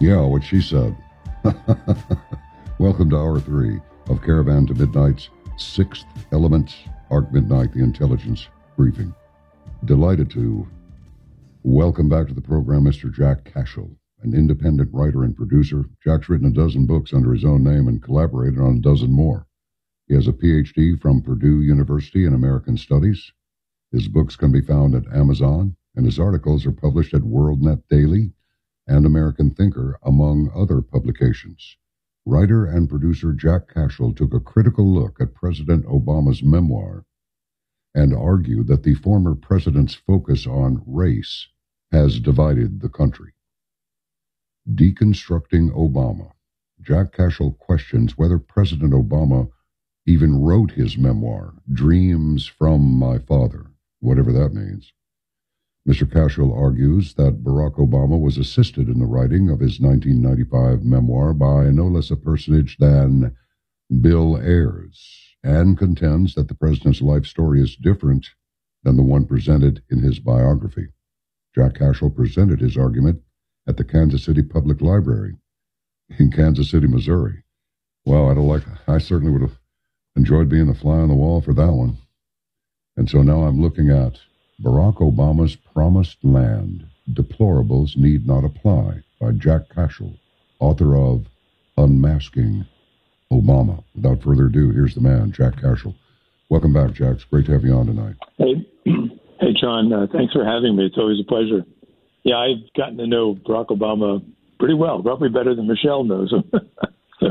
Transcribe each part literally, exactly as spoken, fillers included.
Yeah, what she said. Welcome to hour three of Caravan to Midnight's Sixth Element, Arc Midnight, the intelligence briefing. Delighted to welcome back to the program Mister Jack Cashill, an independent writer and producer. Jack's written a dozen books under his own name and collaborated on a dozen more. He has a P H D from Purdue University in American Studies. His books can be found at Amazon, and his articles are published at WorldNet Daily and American Thinker, among other publications. Writer and producer Jack Cashill took a critical look at President Obama's memoir and argued that the former president's focus on race has divided the country. Deconstructing Obama. Jack Cashill questions whether President Obama even wrote his memoir, Dreams from My Father, whatever that means. Mister Cashill argues that Barack Obama was assisted in the writing of his nineteen ninety-five memoir by no less a personage than Bill Ayers, and contends that the president's life story is different than the one presented in his biography. Jack Cashill presented his argument at the Kansas City Public Library in Kansas City, Missouri. Well, I don't like. I certainly would have enjoyed being the fly on the wall for that one. And so now I'm looking at Barack Obama's Promised Land, Deplorables Need Not Apply, by Jack Cashill, author of Unmasking Obama. Without further ado, here's the man, Jack Cashill. Welcome back, Jack. It's great to have you on tonight. Hey, hey, John. Uh, thanks for having me. It's always a pleasure. Yeah, I've gotten to know Barack Obama pretty well, probably better than Michelle knows him. so.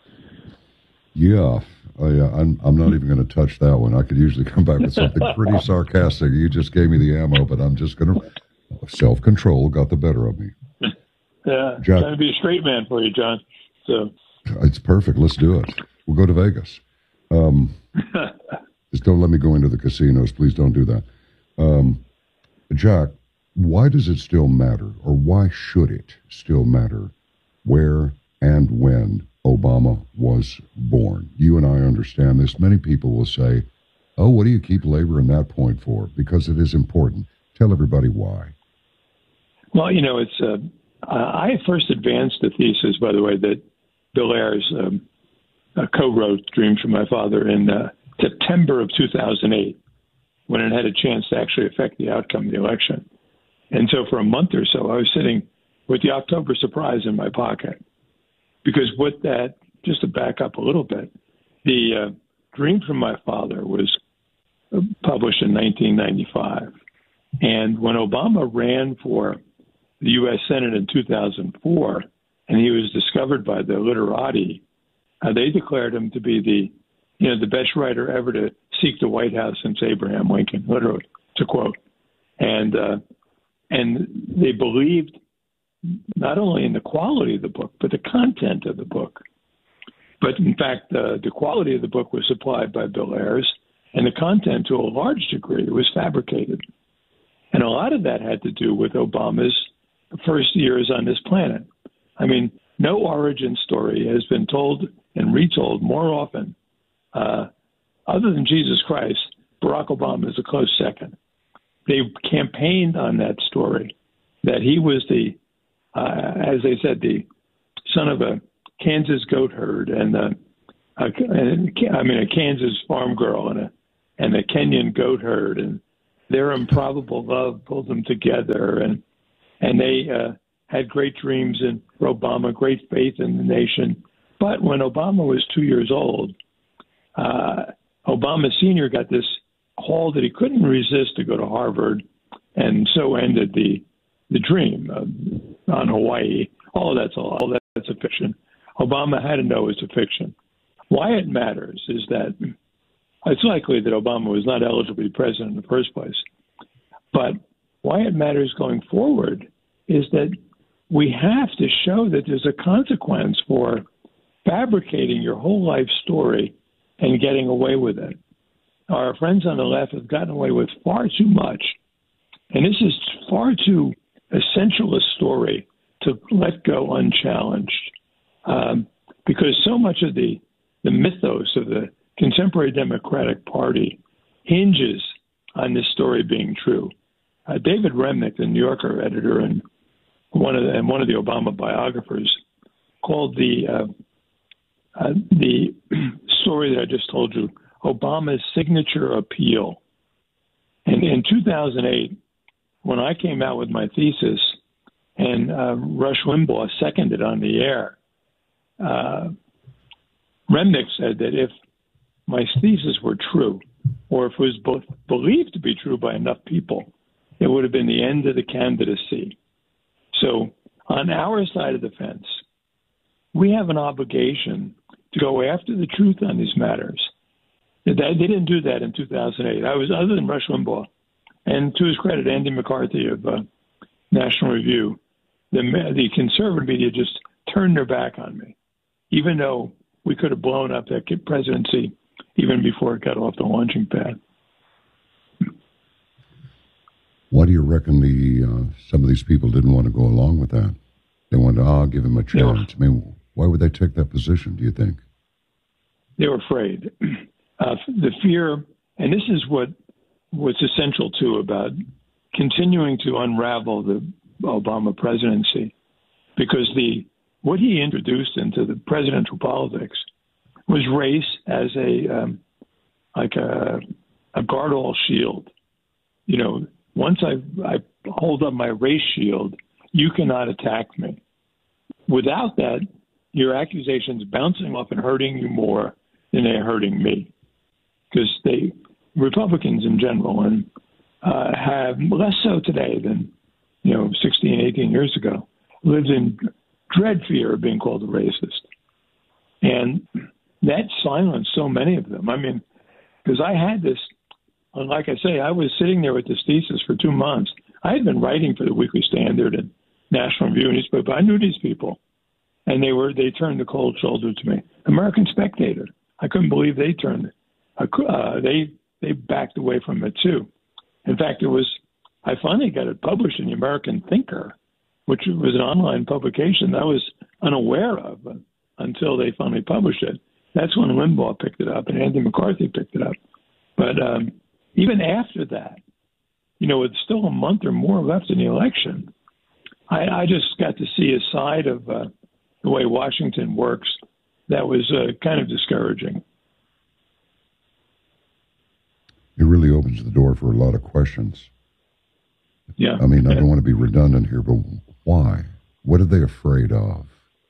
Yeah. Oh, yeah, I'm, I'm not even going to touch that one. I could usually come back with something pretty sarcastic. You just gave me the ammo, but I'm just going to... Self-control got the better of me. Yeah, Jack, trying to be a straight man for you, John. So it's perfect. Let's do it. We'll go to Vegas. Um, just don't let me go into the casinos. Please don't do that. Um, Jack, why does it still matter, or why should it still matter, where and when Obama was born? You and I understand this. Many people will say, oh, what do you keep laboring that point for? Because it is important. Tell everybody why. Well, you know, it's. Uh, I first advanced the thesis, by the way, that Bill Ayers um, uh, co-wrote Dreams from My Father in uh, September of two thousand eight, when it had a chance to actually affect the outcome of the election. And so for a month or so, I was sitting with the October surprise in my pocket. Because what that, just to back up a little bit, the uh, Dream from My Father was published in nineteen ninety-five. And when Obama ran for the U S Senate in two thousand four, and he was discovered by the literati, uh, they declared him to be the, you know, the best writer ever to seek the White House since Abraham Lincoln, literally, to quote. And uh, and they believed not only in the quality of the book, but the content of the book. But in fact, uh, the quality of the book was supplied by Bill Ayers, and the content, to a large degree, was fabricated. And a lot of that had to do with Obama's first years on this planet. I mean, no origin story has been told and retold more often. Uh, other than Jesus Christ, Barack Obama is a close second. They campaigned on that story, that he was the, uh, as they said, the son of a Kansas goat herd and, uh, a, and I mean, a Kansas farm girl and a and a Kenyan goat herd, and their improbable love pulled them together, and and they uh, had great dreams in Obama, great faith in the nation. But when Obama was two years old, uh, Obama Senior got this call that he couldn't resist to go to Harvard, and so ended the the dream uh, on Hawaii. All of that's all, all that's a fiction. Obama had to know it's a fiction. Why it matters is that it's likely that Obama was not eligible to be president in the first place. But why it matters going forward is that we have to show that there's a consequence for fabricating your whole life story and getting away with it. Our friends on the left have gotten away with far too much. And this is far too essential a story to let go unchallenged. Um, because so much of the, the mythos of the contemporary Democratic Party hinges on this story being true. Uh, David Remnick, the New Yorker editor, and one one of the, and one of the Obama biographers called the uh, uh, the story that I just told you Obama's signature appeal. And in two thousand eight, when I came out with my thesis, and uh, Rush Limbaugh seconded on the air, uh, Remnick said that if my thesis were true, or if it was both believed to be true by enough people, it would have been the end of the candidacy. So on our side of the fence, we have an obligation to go after the truth on these matters. They didn't do that in two thousand eight. I was, other than Rush Limbaugh, and to his credit, Andy McCarthy of uh, National Review, the, the conservative media just turned their back on me, even though we could have blown up that presidency even before it got off the launching pad. Why do you reckon the uh, some of these people didn't want to go along with that? They wanted to, oh, I'll give him a chance. I mean, why would they take that position, do you think? They were afraid. Uh, the fear, and this is what what's essential, too, about continuing to unravel the Obama presidency, because the what he introduced into the presidential politics was race as a um, like a, a guard-all shield. You know, once I, I hold up my race shield, you cannot attack me. Without that, your accusations bouncing off and hurting you more than they're hurting me. Because they, Republicans in general, and uh, have less so today than, you know, sixteen, eighteen years ago, lived in dread fear of being called a racist. And that silenced so many of them. I mean, because I had this, like I say, I was sitting there with this thesis for two months. I had been writing for the Weekly Standard and National Review newspaper, but I knew these people. And they were they turned the cold shoulder to me. American Spectator, I couldn't believe they turned uh, they they backed away from it too. In fact, it was I finally got it published in the American Thinker, which was an online publication I was unaware of until they finally published it. That's when Limbaugh picked it up and Andy McCarthy picked it up. But um, even after that, you know, with still a month or more left in the election, I, I just got to see a side of uh, the way Washington works that was uh, kind of discouraging. It really opens the door for a lot of questions. Yeah. I mean, I yeah. don't want to be redundant here, but why? What are they afraid of?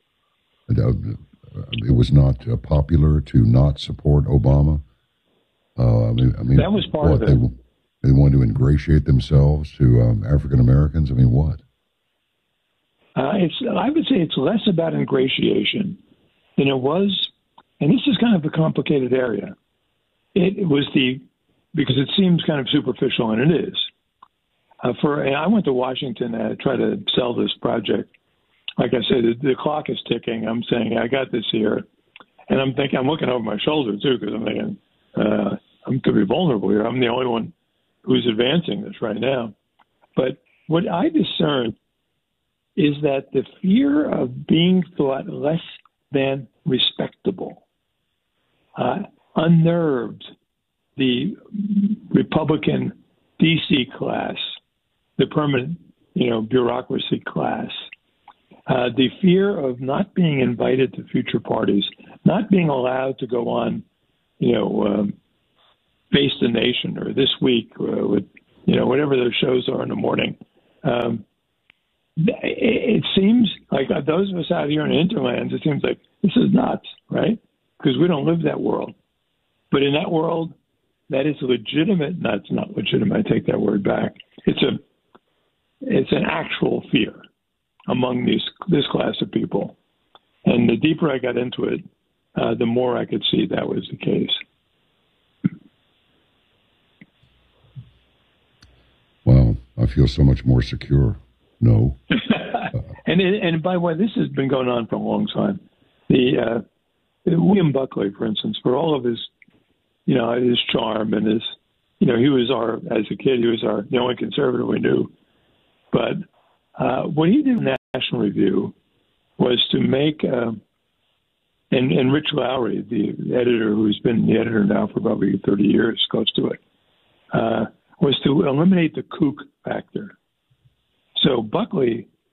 It was not uh, popular to not support Obama. Uh, I mean, I mean, that was part what, of it. They, they wanted to ingratiate themselves to um, African Americans. I mean, what? Uh, it's. I would say it's less about ingratiation than it was, and this is kind of a complicated area. It, it was the because it seems kind of superficial, and it is. Uh, for and I went to Washington to try to sell this project. Like I said, the, the clock is ticking. I'm saying I got this here, and I'm thinking I'm looking over my shoulder too because I'm thinking uh, I'm could be vulnerable here. I'm the only one who's advancing this right now. But what I discern is that the fear of being thought less than respectable uh, unnerved the Republican D C class, the permanent, you know, bureaucracy class. Uh, the fear of not being invited to future parties, not being allowed to go on, you know, um, Face the Nation or This Week uh, with, you know, whatever those shows are in the morning. Um, it, it seems like those of us out here in the hinterlands, it seems like this is nuts, right? Because we don't live that world. But in that world, that is legitimate. No, it's not legitimate. I take that word back. It's a, it's an actual fear among these this class of people. And the deeper I got into it, uh, the more I could see that was the case. Wow, I feel so much more secure. No. and it, and by the way, this has been going on for a long time. The uh, William Buckley, for instance, for all of his, you know, his charm and his, you know, he was our, as a kid, he was our the only conservative we knew. But uh, what he did in National Review was to make, uh, and, and Rich Lowry, the editor who's been the editor now for probably thirty years, close to it, uh, was to eliminate the kook factor. So Buckley,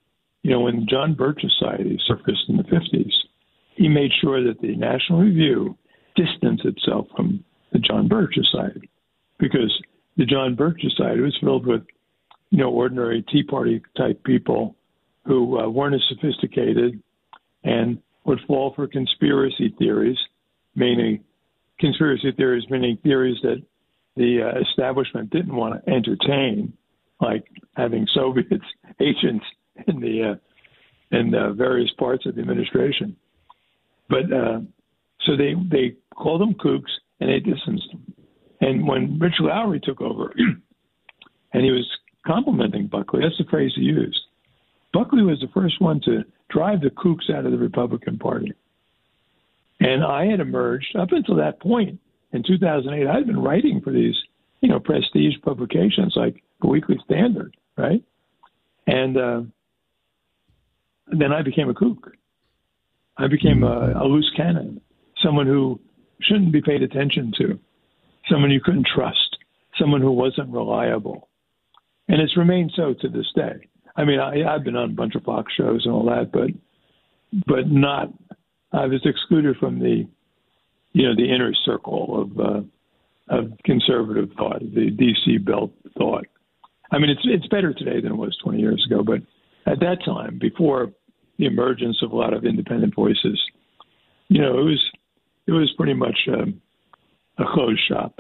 you know, when the John Birch Society surfaced in the fifties, he made sure that the National Review distanced itself from the John Birch Society, because the John Birch Society was filled with, you know, ordinary Tea Party type people who uh, weren't as sophisticated and would fall for conspiracy theories, meaning conspiracy theories, meaning theories that the uh, establishment didn't want to entertain, like having Soviet agents in the uh, in uh, various parts of the administration. But uh, so they they called them kooks and they distanced them. And when Rich Lowry took over, and he was complimenting Buckley, that's the phrase he used. Buckley was the first one to drive the kooks out of the Republican Party. And I had emerged up until that point in two thousand eight. I'd been writing for these, you know, prestige publications like the Weekly Standard, right? And uh, then I became a kook. I became a, a loose cannon, someone who shouldn't be paid attention to, someone you couldn't trust, someone who wasn't reliable. And it's remained so to this day. I mean, I, I've been on a bunch of Fox shows and all that, but but not. I was excluded from the, you know, the inner circle of uh, of conservative thought, the D C belt thought. I mean, it's it's better today than it was twenty years ago, but at that time, before the emergence of a lot of independent voices, you know, it was it was pretty much um, a closed shop.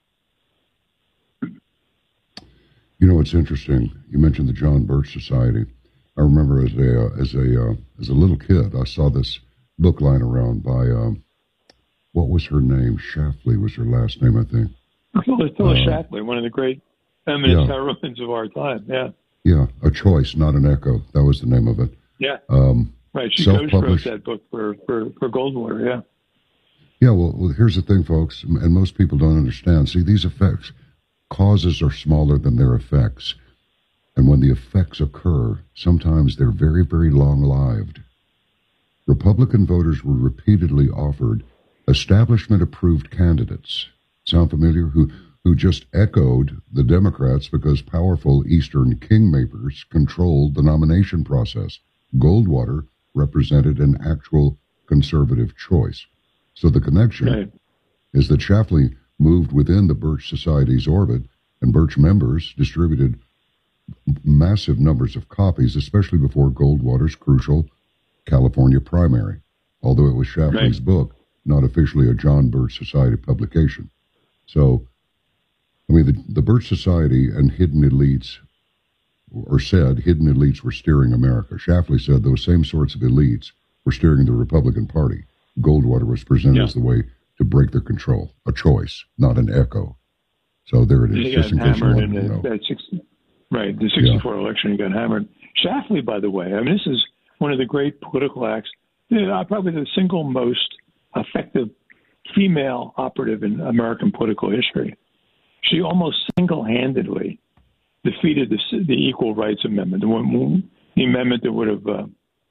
You know, it's interesting. You mentioned the John Birch Society. I remember as a uh, as a uh, as a little kid, I saw this book lying around by um, what was her name? Shafley was her last name, I think. Phyllis, Phyllis uh, Shafley, one of the great feminist yeah. heroines of our time. Yeah. Yeah, A Choice, Not an Echo. That was the name of it. Yeah. Um, right. She co-wrote that book for, for, for Goldwater. Yeah. Yeah. Well, well, here's the thing, folks, and most people don't understand. See, these effects, causes are smaller than their effects. And when the effects occur, sometimes they're very, very long-lived. Republican voters were repeatedly offered establishment-approved candidates. Sound familiar? Who who just echoed the Democrats because powerful Eastern kingmakers controlled the nomination process. Goldwater represented an actual conservative choice. So the connection right. is that Shafley moved within the Birch Society's orbit, and Birch members distributed massive numbers of copies, especially before Goldwater's crucial California primary, although it was Shafley's right. book, not officially a John Birch Society publication. So, I mean, the, the Birch Society and hidden elites, or said hidden elites were steering America. Shafley said those same sorts of elites were steering the Republican Party. Goldwater was presented yeah. as the way to break their control, a choice, not an echo. So there it is. He got hammered in the, that sixty, right, the sixty-four yeah. election. He got hammered. Shafley, by the way, I mean, this is one of the great political acts, you know, probably the single most effective female operative in American political history. She almost single-handedly defeated the, the Equal Rights Amendment, the, one, the amendment that would have uh,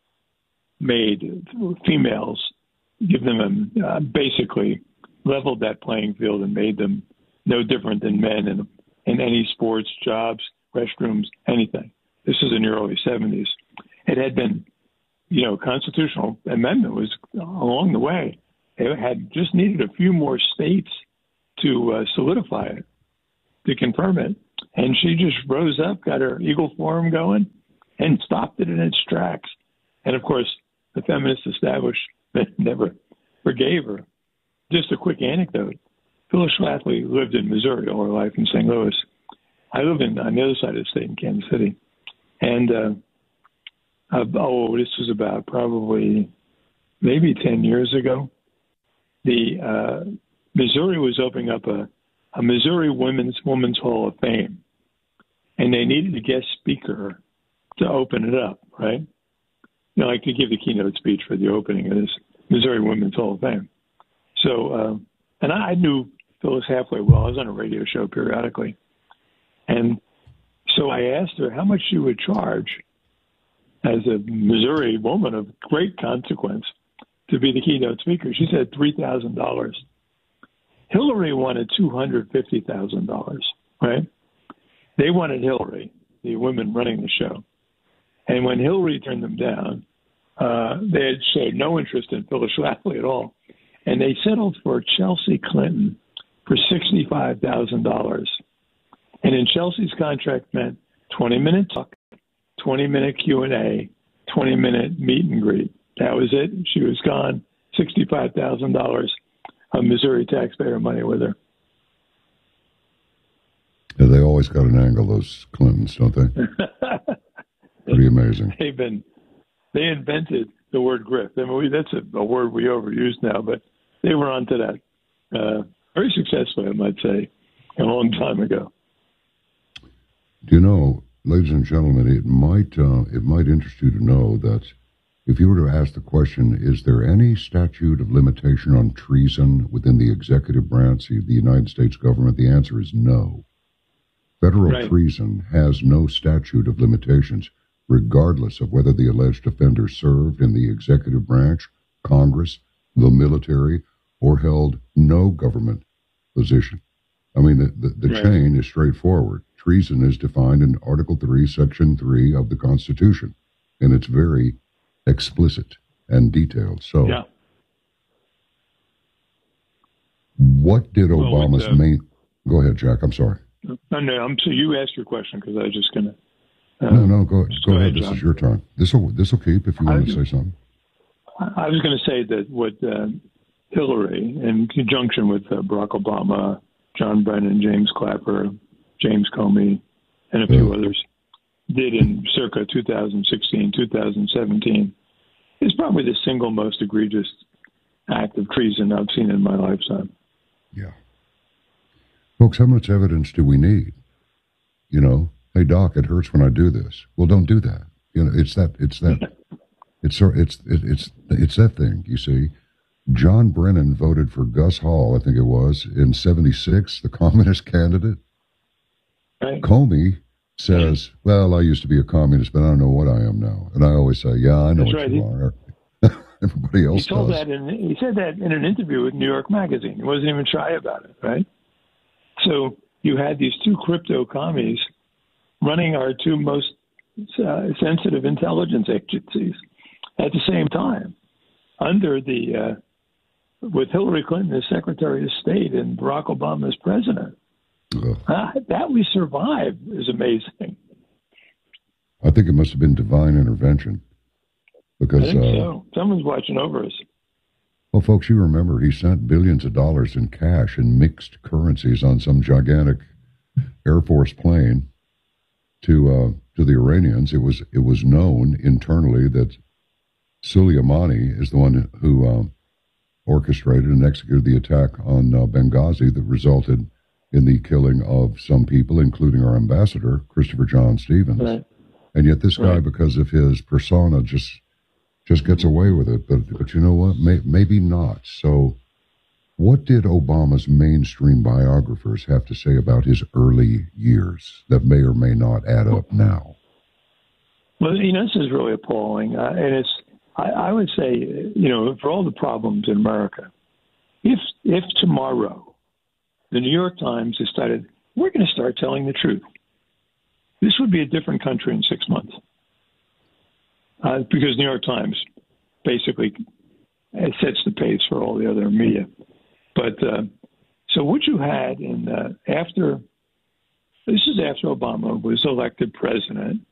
made females, give them a, uh, basically leveled that playing field and made them no different than men in, in any sports, jobs, restrooms, anything. This is in the early seventies. It had been, you know, constitutional amendment was along the way. It had just needed a few more states to uh, solidify it, to confirm it. And she just rose up, got her Eagle Forum going, and stopped it in its tracks. And, of course, the feminist establishment never forgave her. Just a quick anecdote. Phyllis Schlafly lived in Missouri all her life in Saint Louis. I live in on the other side of the state in Kansas City. And, uh, uh, oh, this was about probably maybe ten years ago. The uh, Missouri was opening up a, a Missouri Women's Women's Hall of Fame, and they needed a guest speaker to open it up, right? You know, like to give the keynote speech for the opening of this Missouri Women's Hall of Fame. So, uh, and I knew Phyllis halfway well. I was on a radio show periodically, and so I asked her how much she would charge as a Missouri woman of great consequence to be the keynote speaker. She said three thousand dollars. Hillary wanted two hundred fifty thousand dollars, right? They wanted Hillary, the women running the show. And when Hillary turned them down, uh, they had showed no interest in Phyllis Schlafly at all. And they settled for Chelsea Clinton for sixty-five thousand dollars. And in Chelsea's contract meant twenty-minute talk, twenty-minute Q and A, twenty-minute meet and greet. That was it. She was gone. sixty-five thousand dollars of Missouri taxpayer money with her. Yeah, they always got an angle, those Clintons, don't they? Pretty amazing. They've been, they invented the word grift. I mean, we, that's a, a word we overuse now, but they were onto that uh, very successfully, I might say, a long time ago. Do you know, ladies and gentlemen, it might uh, it might interest you to know that if you were to ask the question, is there any statute of limitation on treason within the executive branch of the United States government, the answer is no. Federal right. treason has no statute of limitations, regardless of whether the alleged offender served in the executive branch, Congress, the military, or held no government position. I mean, the, the, the right. chain is straightforward. Treason is defined in Article three, Section three of the Constitution, and it's very explicit and detailed. So, yeah. what did well, Obama's with, uh, main... Go ahead, Jack. I'm sorry. No, no, I'm, so you asked your question because I was just going to... Uh, no, no, go, go, go ahead. ahead This John. is your time. This will this will keep if you want I, to say something. I was going to say that what uh, Hillary, in conjunction with uh, Barack Obama, John Brennan, James Clapper, James Comey, and a few yeah. others, did in circa two thousand sixteen, two thousand seventeen, is probably the single most egregious act of treason I've seen in my lifetime. Yeah. Folks, how much evidence do we need? You know, hey, Doc, it hurts when I do this. Well, don't do that. You know, it's that, it's that, it's, it's, it's, it's, it's that thing, you see. John Brennan voted for Gus Hall, I think it was, in seventy-six, the communist candidate. Right. Comey says, well, I used to be a communist, but I don't know what I am now. And I always say, yeah, I know That's what right. you He, are. Everybody else he told does. that in, he said that in an interview with New York Magazine. He wasn't even shy about it, right? So you had these two crypto commies running our two most uh, sensitive intelligence agencies at the same time, under the uh, with Hillary Clinton as Secretary of State and Barack Obama as president. Uh, that we survived is amazing. I think it must have been divine intervention. Because, I think uh, so. Someone's watching over us. Well, folks, you remember he sent billions of dollars in cash and mixed currencies on some gigantic Air Force plane to uh, to the Iranians. It was it was known internally that Soleimani is the one who uh, orchestrated and executed the attack on uh, Benghazi that resulted in the killing of some people, including our ambassador, Christopher John Stevens. Right. And yet this guy, right. because of his persona, just just gets away with it. But but you know what? May, maybe not. So what did Obama's mainstream biographers have to say about his early years that may or may not add up now? Well, you know, this is really appalling. Uh, and it's, I, I would say, you know, for all the problems in America, if if tomorrow the New York Times decided, we're going to start telling the truth, this would be a different country in six months. Uh, because New York Times basically sets the pace for all the other media. But uh, so what you had in uh, after, this is after Obama was elected president,